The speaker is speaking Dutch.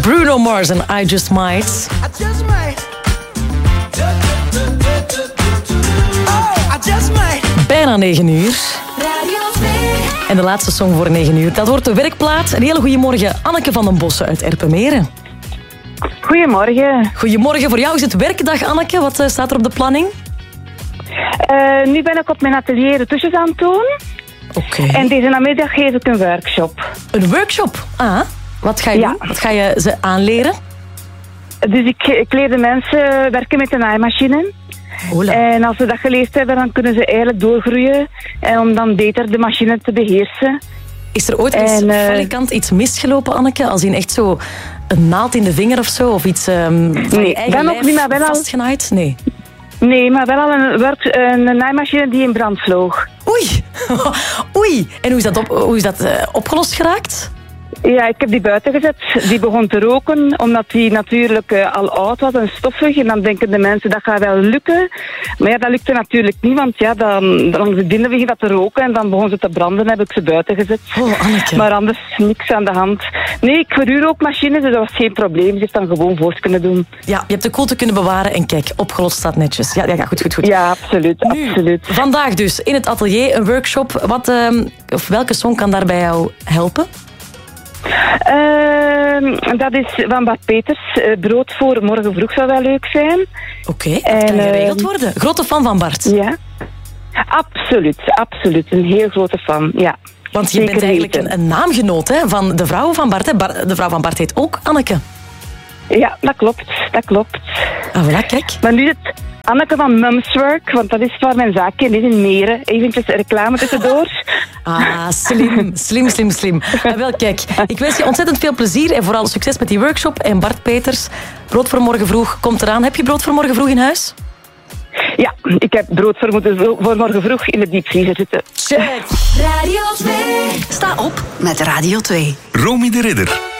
Bruno Mars en I Just Might. Bijna 9 uur. En de laatste song voor 9 uur. Dat wordt de werkplaat. Een hele goede morgen, Anneke van den Bossen uit Erpenmeren. Goedemorgen. Goedemorgen. Voor jou is het werkdag, Anneke. Wat staat er op de planning? Nu ben ik op mijn atelier de tusjes aan het doen. Oké. En deze namiddag geef ik een workshop. Een workshop? Ah, wat ga je doen? Wat ga je ze aanleren? Dus ik leer de mensen werken met de naaimachine. Hola. En als ze dat geleerd hebben, dan kunnen ze eigenlijk doorgroeien. En om dan beter de machine te beheersen. Is er ooit falikant iets misgelopen, Anneke? Als in echt zo een naald in de vinger of zo? Of iets nee, dan nog niet, maar wel al vastgenaaid? Nee. Nee, maar wel al een naaimachine die in brand vloog. Oei. Oei. En hoe is dat opgelost geraakt? Ja, ik heb die buiten gezet. Die begon te roken, omdat die natuurlijk al oud was en stoffig. En dan denken de mensen, dat gaat wel lukken. Maar ja, dat lukte natuurlijk niet, want ja, dan begint dat te roken en dan begon ze te branden, heb ik ze buiten gezet. Oh, Anneke. Maar anders niks aan de hand. Nee, ik verhuur ook machines, dus dat was geen probleem. Ze heeft dan gewoon voort kunnen doen. Ja, je hebt de koelte kunnen bewaren en kijk, opgelost staat netjes. Ja, goed. Ja, absoluut, nu, absoluut. Vandaag dus in het atelier een workshop. Welke song kan daar bij jou helpen? Dat is van Bart Peters. Brood voor morgen vroeg zou wel leuk zijn. Oké, dat kan geregeld worden. Grote fan van Bart. Ja, absoluut. Een heel grote fan, ja. Want je bent eigenlijk een naamgenoot van de vrouw van Bart. Hè? De vrouw van Bart heet ook Anneke. Ja, dat klopt. Ah, voilà, kijk. Maar nu het Anneke van Mumswork, want dat is waar mijn zaakje is in Meren. Eventjes reclame tussendoor. Ah, slim. Wel, kijk, ik wens je ontzettend veel plezier en vooral succes met die workshop. En Bart Peters, brood voor morgen vroeg komt eraan. Heb je brood voor morgen vroeg in huis? Ja, ik heb brood voor morgen vroeg in de diepvriezer zitten. Check. Radio 2. Sta op met Radio 2. Romy de Ridder.